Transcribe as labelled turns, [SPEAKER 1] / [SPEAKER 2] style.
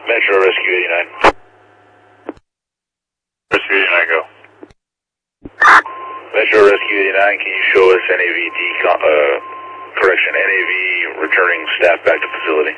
[SPEAKER 1] Metro Rescue 89. Rescue 89, go. Metro Rescue 89, can you show us NAV NAV returning staff back to facility?